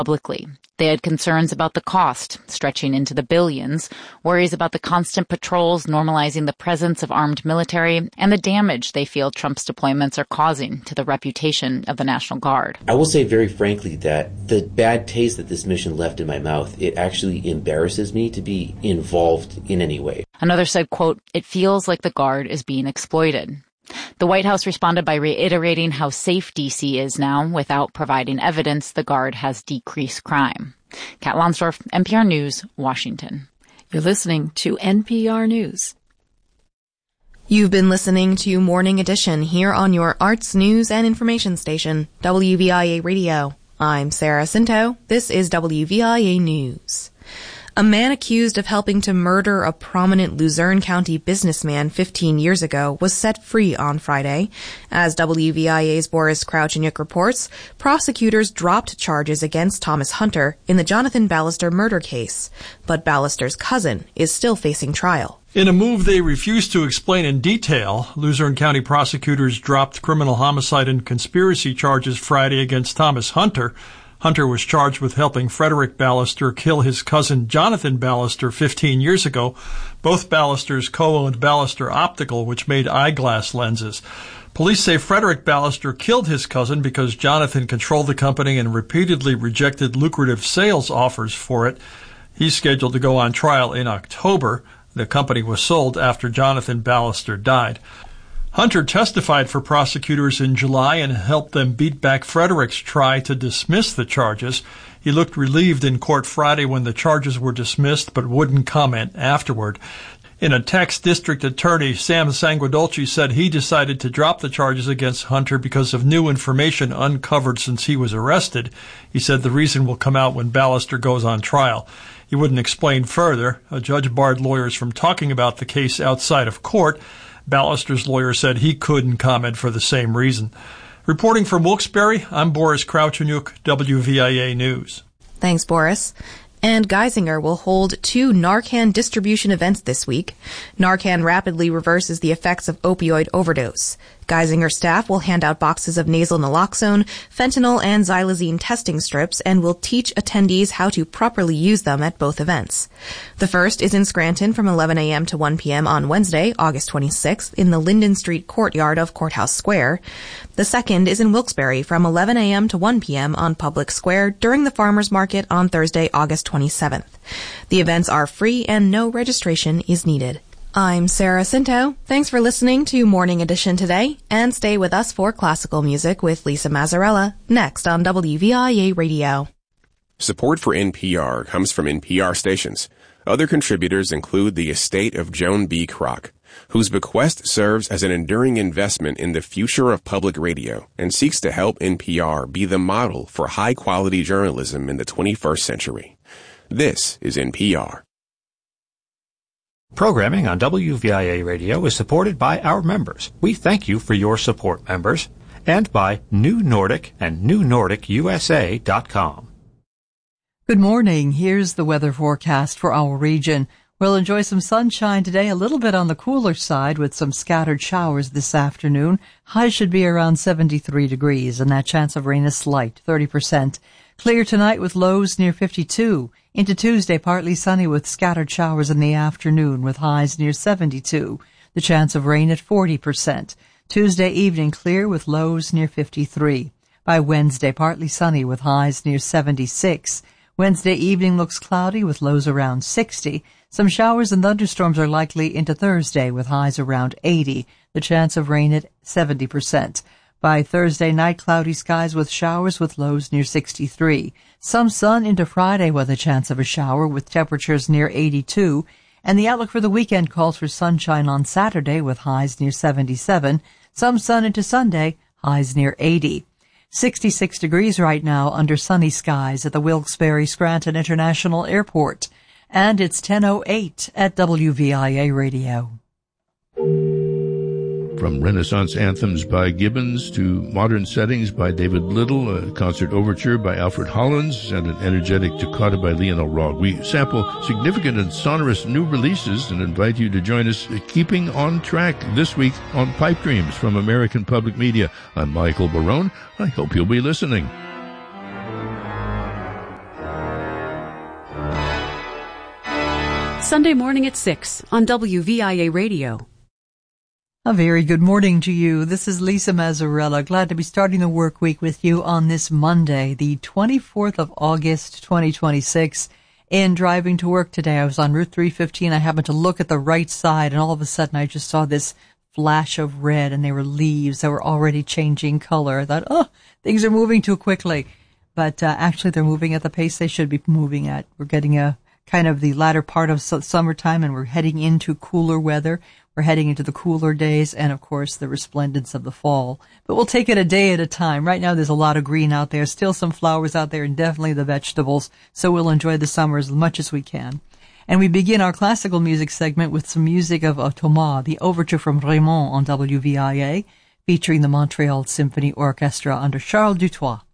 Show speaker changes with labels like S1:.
S1: publicly. They had concerns about the cost, stretching into the billions, worries about the constant patrols normalizing the presence of armed military, and the damage they feel Trump's deployments are causing to the reputation of the National Guard.
S2: I will say very frankly that the bad taste that this mission left in my mouth, it actually embarrasses me to be involved in any way.
S1: Another said, quote, "It feels like the Guard is being exploited." The White House responded by reiterating how safe D.C. is now without providing evidence the Guard has decreased crime. Kat Lonsdorf, NPR News, Washington.
S3: You're listening to NPR News.
S4: You've been listening to Morning Edition here on your arts, news, and information station, WVIA Radio. I'm Sarah Cinto. This is WVIA News. A man accused of helping to murder a prominent Luzerne County businessman 15 years ago was set free on Friday. As WVIA's Boris Krawczyniuk reports, prosecutors dropped charges against Thomas Hunter in the Jonathan Ballister murder case, but Ballister's cousin is still facing trial.
S5: In a move they refused to explain in detail, Luzerne County prosecutors dropped criminal homicide and conspiracy charges Friday against Thomas Hunter. Hunter was charged with helping Frederick Ballister kill his cousin Jonathan Ballister 15 years ago. Both Ballisters co-owned Ballister Optical, which made eyeglass lenses. Police say Frederick Ballister killed his cousin because Jonathan controlled the company and repeatedly rejected lucrative sales offers for it. He's scheduled to go on trial in October. The company was sold after Jonathan Ballister died. Hunter testified for prosecutors in July and helped them beat back Frederick's try to dismiss the charges. He looked relieved in court Friday when the charges were dismissed, but wouldn't comment afterward. In a text, District Attorney Sam Sanguadolci said he decided to drop the charges against Hunter because of new information uncovered since he was arrested. He said the reason will come out when Ballister goes on trial. He wouldn't explain further. A judge barred lawyers from talking about the case outside of court. Ballister's lawyer said he couldn't comment for the same reason. Reporting from Wilkes-Barre, I'm Boris Krawczyniuk, WVIA News.
S4: Thanks, Boris. And Geisinger will hold 2 Narcan distribution events this week. Narcan rapidly reverses the effects of opioid overdose. Geisinger staff will hand out boxes of nasal naloxone, fentanyl, and xylazine testing strips and will teach attendees how to properly use them at both events. The first is in Scranton from 11 a.m. to 1 p.m. on Wednesday, August 26th, in the Linden Street courtyard of Courthouse Square. The second is in Wilkes-Barre from 11 a.m. to 1 p.m. on Public Square during the Farmers Market on Thursday, August 27th. The events are free and no registration is needed. I'm Sarah Cinto. Thanks for listening to Morning Edition today, and stay with us for classical music with Lisa Mazzarella next on WVIA Radio.
S6: Support for NPR comes from NPR stations. Other contributors include the estate of Joan B. Kroc, whose bequest serves as an enduring investment in the future of public radio and seeks to help NPR be the model for high-quality journalism in the 21st century. This is NPR.
S7: Programming on WVIA Radio is supported by our members. We thank you for your support, members, and by New Nordic and NewNordicUSA.com.
S8: Good morning. Here's the weather forecast for our region. We'll enjoy some sunshine today, a little bit on the cooler side with some scattered showers this afternoon. Highs should be around 73 degrees, and that chance of rain is slight, 30%. Clear tonight with lows near 52. Into Tuesday, partly sunny with scattered showers in the afternoon with highs near 72. The chance of rain at 40%. Tuesday evening clear with lows near 53. By Wednesday, partly sunny with highs near 76. Wednesday evening looks cloudy with lows around 60. Some showers and thunderstorms are likely into Thursday with highs around 80. The chance of rain at 70%. By Thursday night, cloudy skies with showers with lows near 63. Some sun into Friday with a chance of a shower with temperatures near 82. And the outlook for the weekend calls for sunshine on Saturday with highs near 77. Some sun into Sunday, highs near 80. 66 degrees right now under sunny skies at the Wilkes-Barre Scranton International Airport. And it's 10:08 at WVIA Radio.
S9: From Renaissance anthems by Gibbons to modern settings by David Little, a concert overture by Alfred Hollins, and an energetic toccata by Lionel Rogge. We sample significant and sonorous new releases and invite you to join us keeping on track this week on Pipe Dreams from American Public Media. I'm Michael Barone. I hope you'll be listening.
S10: Sunday morning at 6 on WVIA Radio.
S8: A very good morning to you. This is Lisa Mazzarella. Glad to be starting the work week with you on this Monday, the 24th of August, 2026. In driving to work today, I was on Route 315. I happened to look at the right side, and all of a sudden I just saw this flash of red, and they were leaves that were already changing color. I thought, oh, things are moving too quickly. But actually they're moving at the pace they should be moving at. We're getting a kind of the latter part of summertime, and we're heading into cooler weather. We're heading into the cooler days and, of course, the resplendence of the fall. But we'll take it a day at a time. Right now there's a lot of green out there, still some flowers out there, and definitely the vegetables. So we'll enjoy the summer as much as we can. And we begin our classical music segment with some music of Thomas, the overture from Raymond on WVIA, featuring the Montreal Symphony Orchestra under Charles Dutoit.